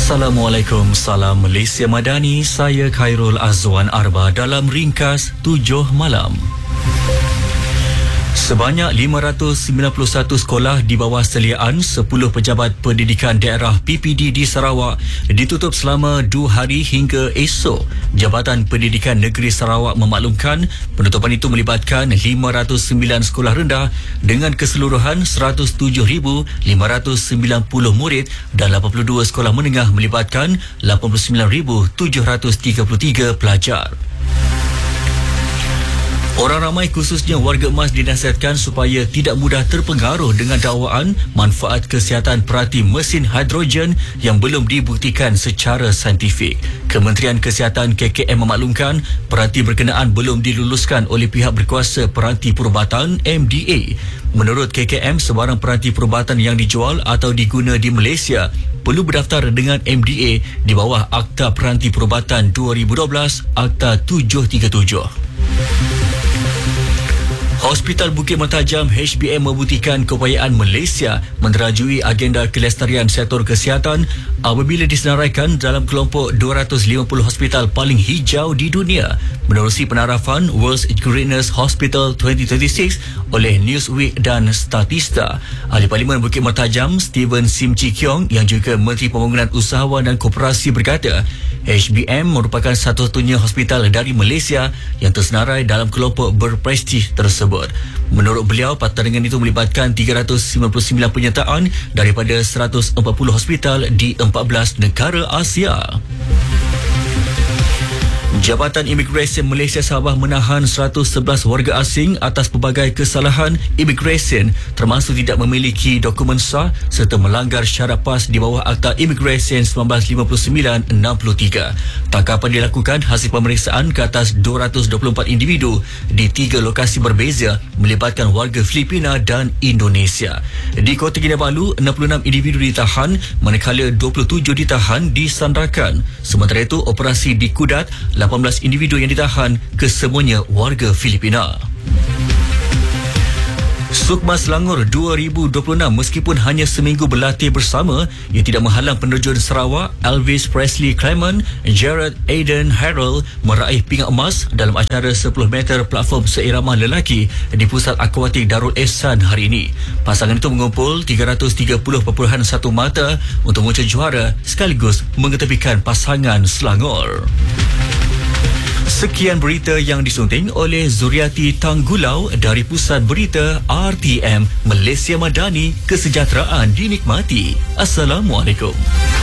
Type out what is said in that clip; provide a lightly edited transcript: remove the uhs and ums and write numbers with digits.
Assalamualaikum, salam Malaysia Madani. Saya Khairul Azwan Arba dalam ringkas 7 malam. Sebanyak 591 sekolah di bawah seliaan 10 pejabat pendidikan daerah PPD di Sarawak ditutup selama 2 hari hingga esok. Jabatan Pendidikan Negeri Sarawak memaklumkan penutupan itu melibatkan 509 sekolah rendah dengan keseluruhan 107,590 murid dan 82 sekolah menengah melibatkan 89,733 pelajar. Orang ramai khususnya warga emas dinasihatkan supaya tidak mudah terpengaruh dengan dakwaan manfaat kesihatan perati mesin hidrogen yang belum dibuktikan secara saintifik. Kementerian Kesihatan KKM memaklumkan perati berkenaan belum diluluskan oleh pihak berkuasa peranti perubatan MDA. Menurut KKM, sebarang peranti perubatan yang dijual atau diguna di Malaysia perlu berdaftar dengan MDA di bawah Akta Peranti Perubatan 2012 Akta 737. Hospital Bukit Mertajam HBM membuktikan keupayaan Malaysia menerajui agenda kelestarian sektor kesihatan apabila disenaraikan dalam kelompok 250 hospital paling hijau di dunia menerusi penarafan World's Greenest Hospital 2026 oleh Newsweek dan Statista. Ahli Parlimen Bukit Mertajam Stephen Sim Chi Kiong yang juga Menteri Pembangunan Usahawan dan Koperasi berkata HBM merupakan satu-satunya hospital dari Malaysia yang tersenarai dalam kelompok berprestij tersebut. Menurut beliau, pertandingan itu melibatkan 399 penyertaan daripada 140 hospital di 14 negara Asia. Jabatan Imigresen Malaysia Sabah menahan 111 warga asing atas pelbagai kesalahan imigresen termasuk tidak memiliki dokumen sah serta melanggar syarat PAS di bawah Akta Imigresen 1959-63. Tangkapan dilakukan hasil pemeriksaan ke atas 224 individu di 3 lokasi berbeza melibatkan warga Filipina dan Indonesia. Di Kota Kinabalu, 66 individu ditahan manakala 27 ditahan di Sandakan. Sementara itu, operasi di Kudat, 18 individu yang ditahan kesemuanya warga Filipina. Sukma Selangor 2026 meskipun hanya seminggu berlatih bersama, ia tidak menghalang penerjun Sarawak Elvis Presley Clement, Jared Aiden Harrell meraih pingat emas dalam acara 10 meter platform seirama lelaki di Pusat Akuatik Darul Ehsan hari ini. Pasangan itu mengumpul 330.1 mata untuk muncul juara sekaligus mengetepikan pasangan Selangor. Sekian berita yang disunting oleh Zuriati Tanggulau dari Pusat Berita RTM Malaysia Madani. Kesejahteraan dinikmati. Assalamualaikum.